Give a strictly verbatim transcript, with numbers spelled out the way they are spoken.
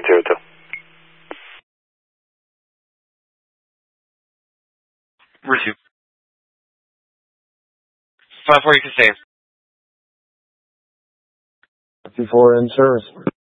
zero two. Receive. five four, you can stay. fifty-four in service.